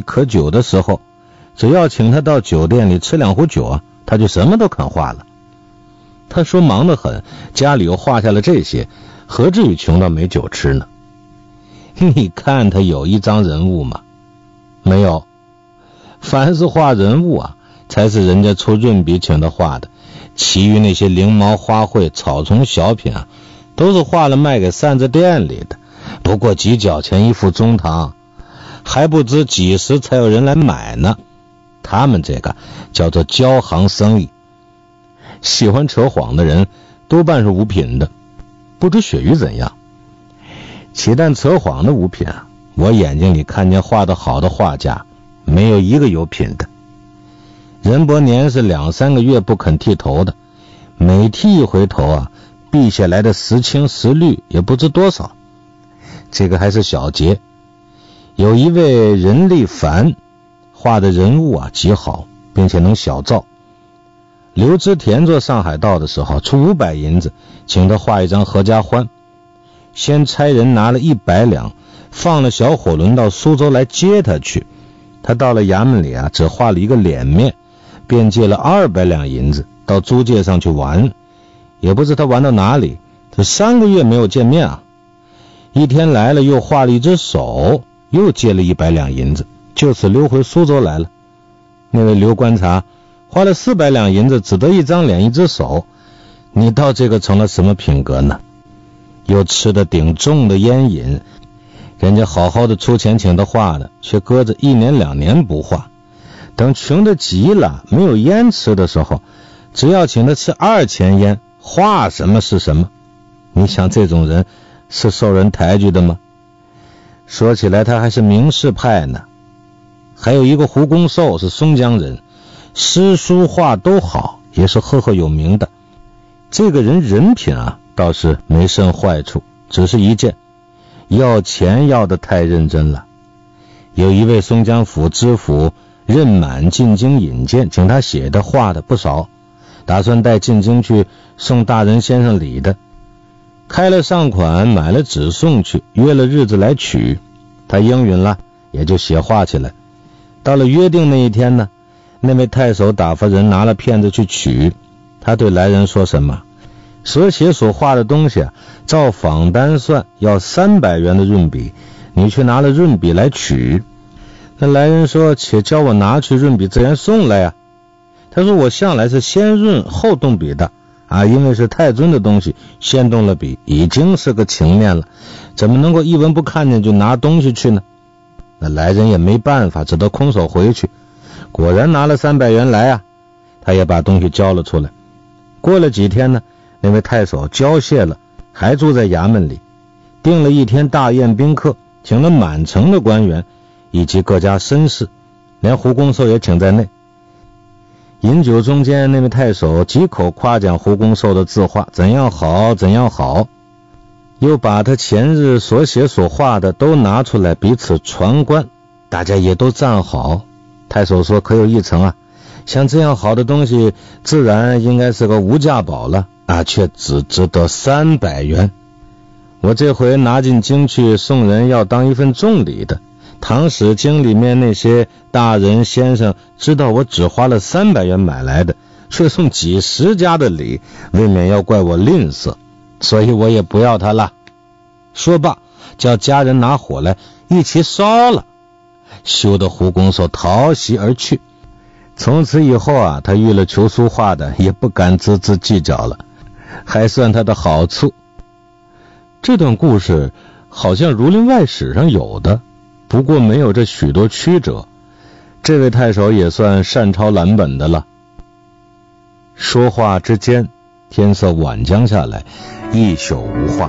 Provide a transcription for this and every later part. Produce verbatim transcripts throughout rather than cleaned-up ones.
渴酒的时候，只要请他到酒店里吃两壶酒啊，他就什么都肯画了。他说忙得很，家里又画下了这些，何至于穷到没酒吃呢？你看他有一张人物吗？没有。凡是画人物啊，才是人家出润笔请他画的，其余那些翎毛花卉草虫小品啊，都是画了卖给扇子店里的，不过几角钱一副中堂，还不知几时才有人来买呢。他们这个叫做交行生意，喜欢扯谎的人多半是无品的。不知雪鱼怎样？岂但扯谎的无品啊，我眼睛里看见画得好的画家，没有一个有品的。任伯年是两三个月不肯剃头的，每剃一回头啊，避下来的时青时绿也不知多少。这个还是小节。有一位任立凡，画的人物啊极好，并且能小造。刘知田做上海道的时候，出五百银子请他画一张合家欢，先差人拿了一百两，放了小火轮到苏州来接他去。他到了衙门里啊，只画了一个脸面，便借了二百两银子到租界上去玩。也不知他玩到哪里，这三个月没有见面啊。一天来了，又画了一只手，又借了一百两银子，就此溜回苏州来了。那位刘观察花了四百两银子，只得一张脸一只手，你到这个成了什么品格呢？又吃得顶重的烟瘾，人家好好的出钱请他画的，却搁着一年两年不画。等穷得急了，没有烟吃的时候，只要请他吃二钱烟，画什么是什么。你想这种人是受人抬举的吗？说起来他还是名士派呢。还有一个胡公寿是松江人，诗书画都好，也是赫赫有名的。这个人人品啊倒是没甚坏处，只是一件，要钱要得太认真了。有一位松江府知府任满进京引荐，请他写的画的不少，打算带进京去送大人先生礼的。开了上款，买了纸送去，约了日子来取。他应允了，也就写画起来。到了约定那一天呢，那位太守打发人拿了片子去取。他对来人说什么？所写所画的东西啊，照仿单算要三百元的润笔，你却拿了润笔来取。那来人说，且叫我拿去润笔，自然送来啊。他说，我向来是先润后动笔的啊，因为是太尊的东西，先动了笔，已经是个情面了，怎么能够一文不看见就拿东西去呢？那来人也没办法，只得空手回去。果然拿了三百元来啊，他也把东西交了出来。过了几天呢，那位太守交谢了，还住在衙门里，定了一天大宴宾客，请了满城的官员以及各家绅士，连胡公寿也请在内。饮酒中间，那位太守几口夸奖胡公寿的字画怎样好怎样好，又把他前日所写所画的都拿出来彼此传观，大家也都赞好。太守说，可有一成啊，像这样好的东西自然应该是个无价宝了啊，却只值得三百元。我这回拿进京去送人，要当一份重礼的，唐使京里面那些大人先生知道我只花了三百元买来的，却送几十家的礼，未免要怪我吝啬，所以我也不要他了。说罢，叫家人拿火来一起烧了，羞得胡公寿逃席而去。从此以后啊，他遇了求书画的也不敢锱铢计较了，还算他的好处。这段故事好像《儒林外史》上有的，不过没有这许多曲折。这位太守也算善抄蓝本的了。说话之间，天色晚将下来，一宿无话。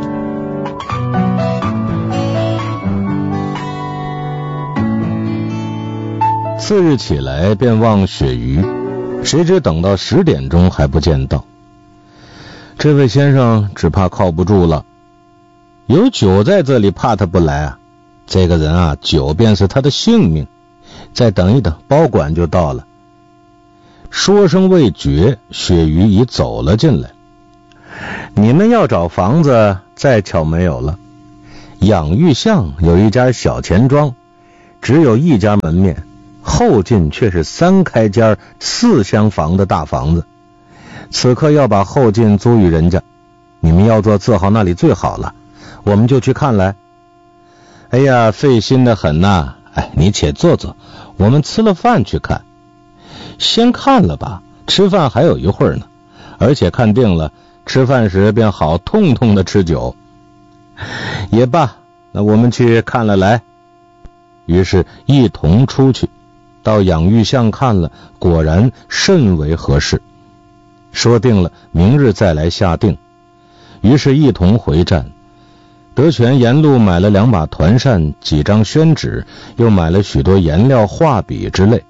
次日起来便望雪鱼，谁知等到十点钟还不见到。这位先生只怕靠不住了，有酒在这里，怕他不来啊。这个人啊，酒便是他的性命，再等一等，包管就到了。说声未绝，雪鱼已走了进来。你们要找房子，再巧没有了。养育巷有一家小钱庄， 只有一家门面，后进却是三开间四厢房的大房子。此刻要把后进租与人家，你们要做字号那里最好了，我们就去看来。哎呀，费心的很呐！哎，你且坐坐，我们吃了饭去看。先看了吧，吃饭还有一会儿呢，而且看定了，吃饭时便好痛痛的吃酒。也罢，那我们去看了来。于是一同出去，到养育巷看了，果然甚为合适。说定了，明日再来下定。于是一同回站。德全沿路买了两把团扇，几张宣纸，又买了许多颜料、画笔之类。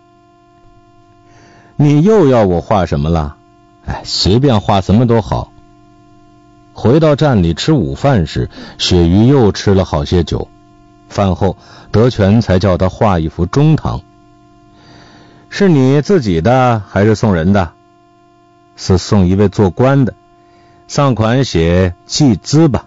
你又要我画什么了？哎，随便画什么都好。回到站里吃午饭时，雪鱼又吃了好些酒。饭后，德全才叫他画一幅中堂。是你自己的还是送人的？是送一位做官的，上款写季资吧。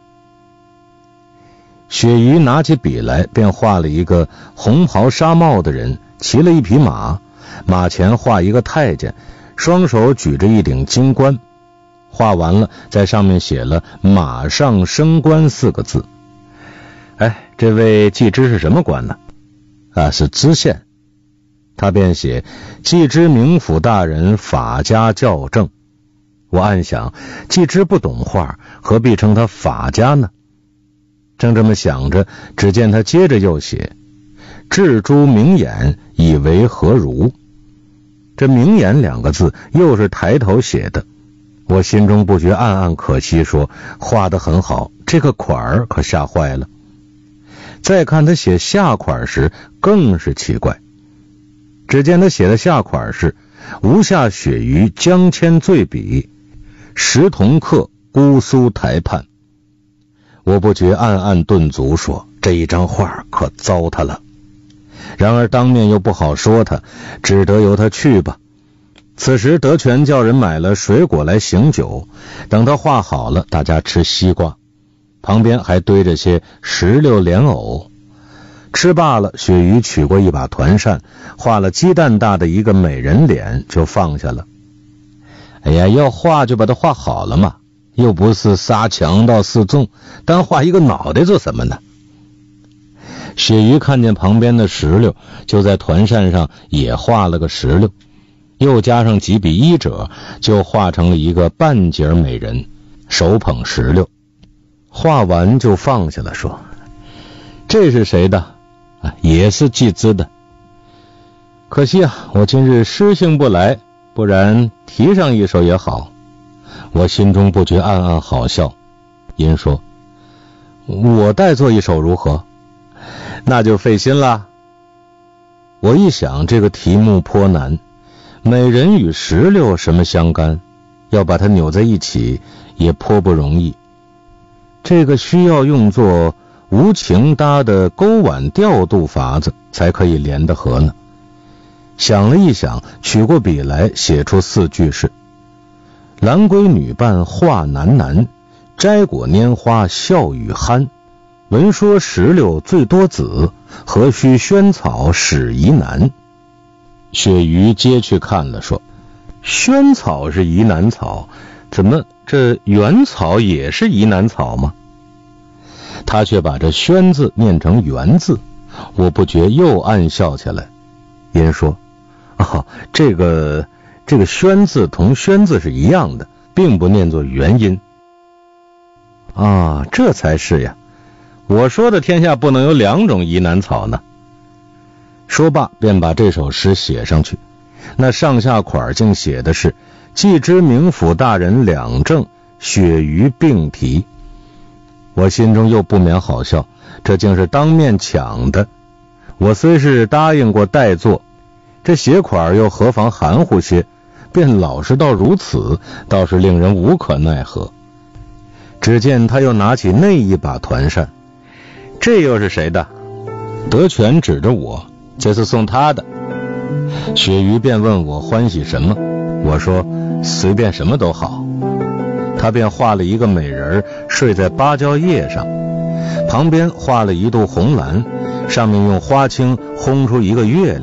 雪鱼拿起笔来，便画了一个红袍纱帽的人，骑了一匹马，马前画一个太监，双手举着一顶金冠。画完了，在上面写了马上升官四个字。哎，这位季知是什么官呢？啊，是知县。他便写季知明府大人法家校正。我暗想，季知不懂画，何必称他法家呢？正这么想着，只见他接着又写雉猪明眼，以为何如。这明眼两个字又是抬头写的。我心中不觉暗暗可惜，说画得很好，这个款儿可吓坏了。再看他写下款时，更是奇怪。只见他写的下款是无下雪鱼江千醉笔，石同客姑苏台畔。我不觉暗暗顿足，说这一张画可糟蹋了。然而当面又不好说他，只得由他去吧。此时德全叫人买了水果来醒酒，等他画好了，大家吃西瓜，旁边还堆着些石榴莲藕。吃罢了，雪鱼取过一把团扇，画了鸡蛋大的一个美人脸，就放下了。哎呀，要画就把它画好了嘛，又不是杀强盗示众，单画一个脑袋做什么呢？雪鱼看见旁边的石榴，就在团扇上也画了个石榴，又加上几笔衣褶，就画成了一个半截美人，手捧石榴。画完就放下了，说这是谁的？啊，也是季资的。可惜啊，我今日诗兴不来，不然题上一首也好。我心中不觉暗暗好笑，因说我代做一首如何？那就费心了。我一想这个题目颇难，美人与石榴什么相干？要把它扭在一起也颇不容易。这个需要用作无情搭的钩挽调度法子，才可以连得合呢。想了一想，取过笔来，写出四句是：兰闺女伴画喃喃，摘果拈花笑语酣。闻说石榴最多子，何须萱草始宜难。雪鱼接去看了，说萱草是宜难草，怎么这原草也是宜难草吗？他却把这萱字念成原字，我不觉又暗笑起来。因说哦，这个这个萱字同宣字是一样的，并不念作元音啊，这才是呀。我说的天下不能有两种宜难草呢。说罢便把这首诗写上去，那上下款竟写的是季知明府大人两正，雪鱼并题。我心中又不免好笑，这竟是当面抢的。我虽是答应过代做，这写款又何妨含糊些，便老实到如此，倒是令人无可奈何。只见他又拿起那一把团扇，这又是谁的？德全指着我，这是送他的。雪鱼便问我欢喜什么，我说随便什么都好。他便画了一个美人睡在芭蕉叶上，旁边画了一肚红兰， 上面用花青烘出一个月亮。